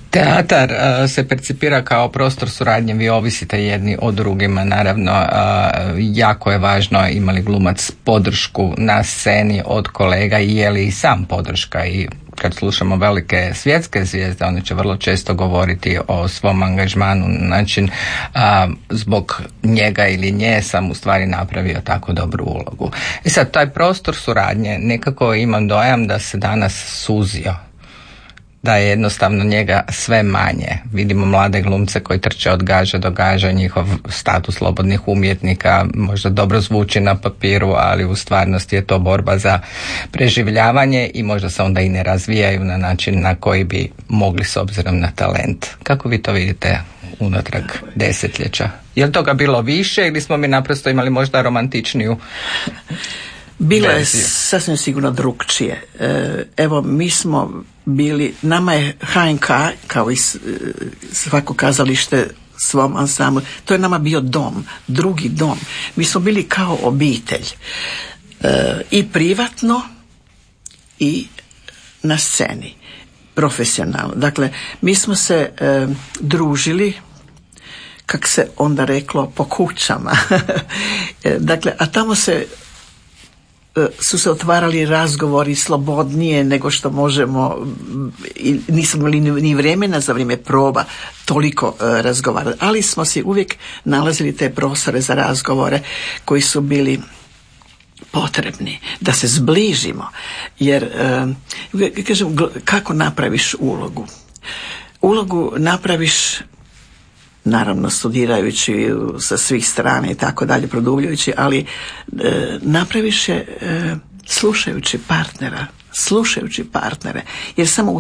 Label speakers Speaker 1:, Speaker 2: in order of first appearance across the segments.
Speaker 1: Teatar se percipira kao prostor suradnje, vi ovisite jedni o drugima, naravno jako je važno ima li glumac podršku na sceni od kolega i je li i sam podrška. I kad slušamo velike svjetske zvijezde, oni će vrlo često govoriti o svom angažmanu na način zbog njega ili nje sam u stvari napravio tako dobru ulogu. I sad taj prostor suradnje nekako imam dojam da se danas suzio, da je jednostavno njega sve manje. Vidimo mlade glumce koji trče od gaža do gaža, njihov status slobodnih umjetnika možda dobro zvuči na papiru, ali u stvarnosti je to borba za preživljavanje i možda se onda i ne razvijaju na način na koji bi mogli s obzirom na talent. Kako vi to vidite unatrag desetljeća? Je li toga bilo više ili smo mi naprosto imali možda romantičniju
Speaker 2: Bilo je
Speaker 1: verziju?
Speaker 2: sasvim sigurno drukčije. Evo, mi smo bili, nama je HNK, kao i svako kazalište svom ansamblu, to je nama bio dom, drugi dom. Mi smo bili kao obitelj. I privatno i na sceni, profesionalno. Dakle, mi smo se družili, kak se onda reklo, po kućama. Dakle, a tamo su se otvarali razgovori slobodnije nego što možemo, i nismo imali ni vremena za vrijeme proba toliko razgovarati, ali smo si uvijek nalazili te prostore za razgovore koji su bili potrebni da se zbližimo, jer kažem, kako napraviš ulogu? Ulogu napraviš naravno studirajući sa svih strana i tako dalje, produbljujući, ali napraviš je slušajući partnere, jer samo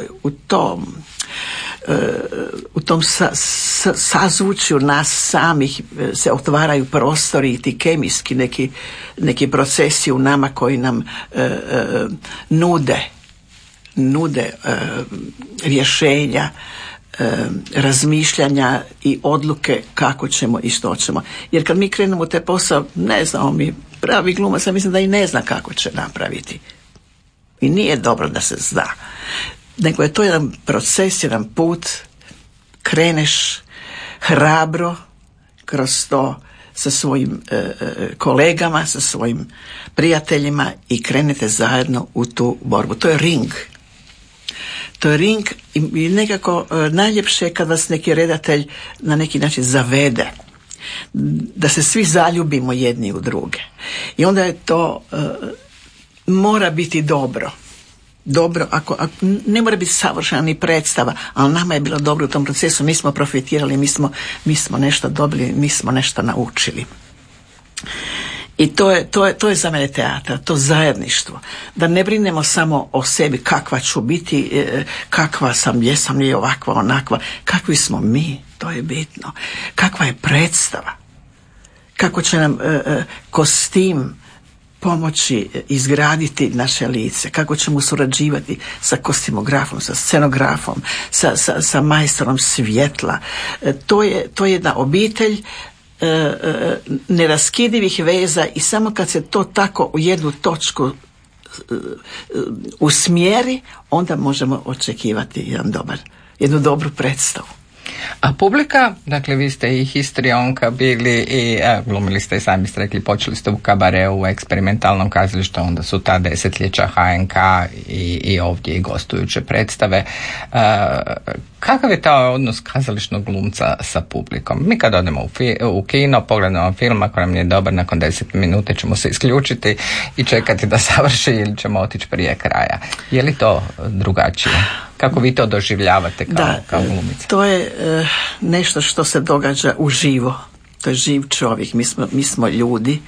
Speaker 2: u tom sazvučju nas samih se otvaraju prostori i ti kemijski neki procesi u nama koji nam nude rješenja, razmišljanja i odluke kako ćemo i što ćemo. Jer kad mi krenemo u te posao, ne znamo mi, pravi glumac, ja mislim da i ne zna kako će napraviti. I nije dobro da se zna. Nego je to jedan proces, jedan put, kreneš hrabro kroz to sa svojim kolegama, sa svojim prijateljima i krenete zajedno u tu borbu. To je ring. To je ring i nekako najljepše je kad vas neki redatelj na neki način zavede. Da se svi zaljubimo jedni u druge. I onda je to, mora biti dobro. Dobro, ako ne mora biti savršena ni predstava, ali nama je bilo dobro u tom procesu, mi smo profitirali, mi smo nešto dobili, mi smo nešto naučili. I to je za mene teatar, to zajedništvo. Da ne brinemo samo o sebi, kakva ću biti, kakva sam, jesam li ovakva, onakva. Kakvi smo mi, to je bitno. Kakva je predstava. Kako će nam kostim pomoći izgraditi naše lice. Kako ćemo surađivati sa kostimografom, sa scenografom, sa majstorom svjetla. To je jedna obitelj neraskidivih veza i samo kad se to tako u jednu točku usmjeri, onda možemo očekivati jednu dobru predstavu.
Speaker 1: A publika, dakle vi ste i histrionka bili i glumili ste i sami ste rekli, počeli ste u kabareu, u eksperimentalnom kazalištu, onda su ta desetljeća HNK i ovdje i gostujuće predstave. Kakav je taj odnos kazališnog glumca sa publikom? Mi kad odemo u kino, pogledamo film, ako nam je dobar, nakon 10 minuta ćemo se isključiti i čekati da završi ili ćemo otići prije kraja. Je li to drugačije? Kako vi to doživljavate kao glumica?
Speaker 2: To je nešto što se događa uživo. To je živ čovjek. Mi smo ljudi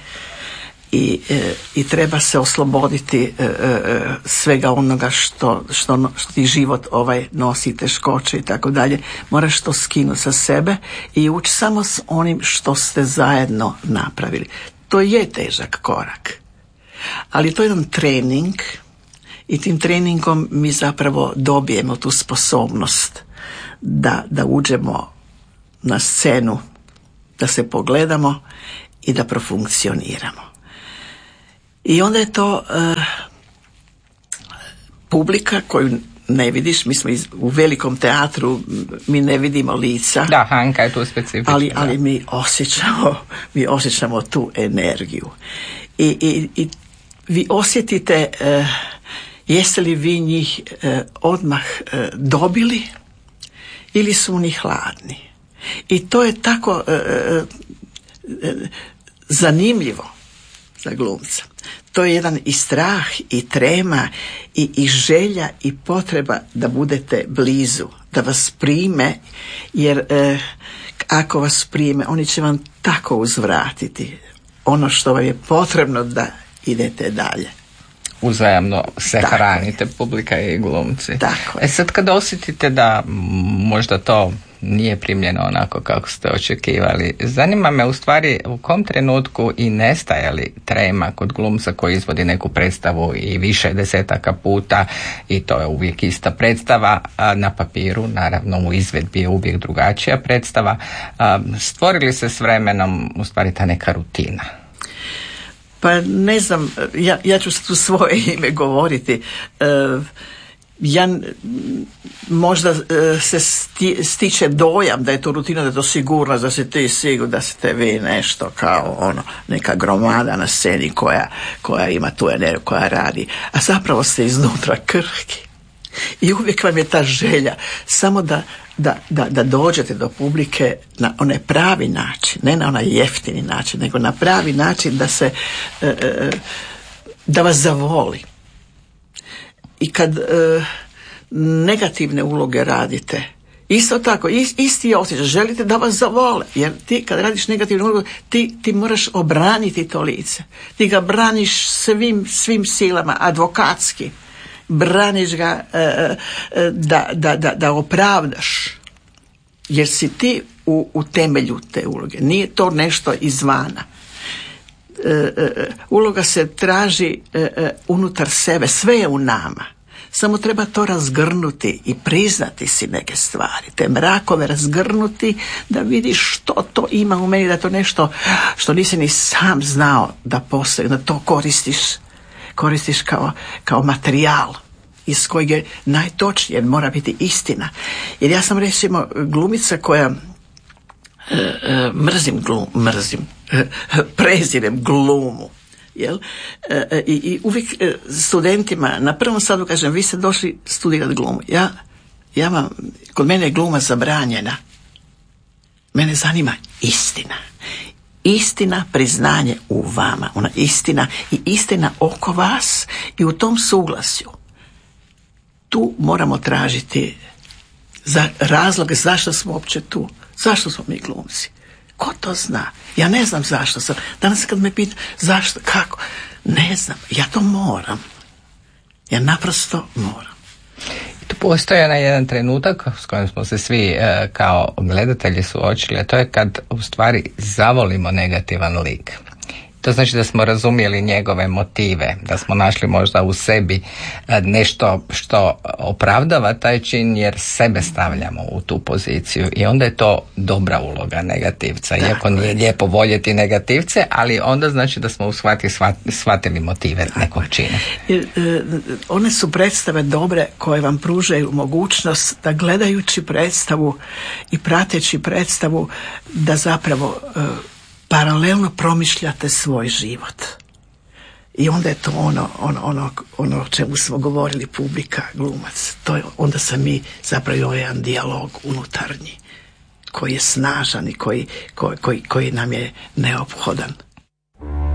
Speaker 2: i treba se osloboditi svega onoga što ti život nosi, teškoće i tako dalje. Moraš to skinuti sa sebe i ući samo s onim što ste zajedno napravili. To je težak korak. Ali to je jedan trening i tim treningom mi zapravo dobijemo tu sposobnost da uđemo na scenu, da se pogledamo i da profunkcioniramo. I onda je to publika koju ne vidiš, mi smo u velikom teatru, mi ne vidimo lica.
Speaker 1: Da, Hanka je tu specifična.
Speaker 2: Ali mi osjećamo tu energiju. I vi osjetite, jeste li vi njih odmah dobili ili su oni hladni. I to je tako zanimljivo za glumca. To je jedan i strah i trema i želja i potreba da budete blizu, da vas prime, jer ako vas prime, oni će vam tako uzvratiti ono što vam je potrebno da idete dalje.
Speaker 1: Uzajamno se hranite, publika i glumci.
Speaker 2: Tako je.
Speaker 1: Sad kad osjetite da možda to nije primljeno onako kako ste očekivali, zanima me u stvari u kom trenutku i nestaje li trema kod glumca koji izvodi neku predstavu i više desetaka puta i to je uvijek ista predstava, na papiru naravno u izvedbi je uvijek drugačija predstava. Stvorili se s vremenom u stvari ta neka rutina?
Speaker 2: Pa ne znam, ja ću u svoje ime govoriti. Možda se stiče dojam da je to rutina, da je to sigurno, da se ti sigurno, da ste vi nešto kao neka gromada na sceni koja ima tu energiju, koja radi. A zapravo ste iznutra krhki. I uvijek vam je ta želja samo da dođete do publike na onaj pravi način, ne na onaj jeftini način, nego na pravi način da vas zavoli. I kad negativne uloge radite, isto tako, isti je osjećaj, želite da vas zavole, jer ti kad radiš negativnu ulogu, ti moraš obraniti to lice. Ti ga braniš svim silama, advokatski. Braniš ga da opravdaš, jer si ti u temelju te uloge. Nije to nešto izvana. Uloga se traži unutar sebe, sve je u nama. Samo treba to razgrnuti i priznati si neke stvari, te mrakove razgrnuti, da vidiš što to ima u meni, da to nešto što nisi ni sam znao da postoji, da to koristiš kao materijal iz kojeg je najtočnije, mora biti istina. Jer ja sam recimo glumica koja prezirem glumu. Jel? I uvijek studentima na prvom sadu kažem, vi ste došli studirati glumu. Kod mene je gluma zabranjena. Mene zanima istina. Istina, priznanje u vama, ona istina i istina oko vas i u tom suglasju. Tu moramo tražiti razloge zašto smo uopće tu, zašto smo mi glumci. Ko to zna? Ja ne znam zašto sam. Danas kad me pita zašto, kako, ne znam, ja to moram. Ja naprosto moram.
Speaker 1: Tu postoji jedan trenutak s kojim smo se svi kao gledatelji suočili, a to je kad u stvari zavolimo negativan lik. To znači da smo razumjeli njegove motive, da smo našli možda u sebi nešto što opravdava taj čin jer sebe stavljamo u tu poziciju i onda je to dobra uloga negativca. Iako nije lijepo voljeti negativce, ali onda znači da smo shvatili motive nekog čina.
Speaker 2: One su predstave dobre koje vam pružaju mogućnost da gledajući predstavu i prateći predstavu da zapravo paralelno promišljate svoj život. I onda je to ono o čemu smo govorili, publika, glumac. To je, onda sam mi zapravo jedan dijalog unutarnji koji je snažan i koji nam je neophodan.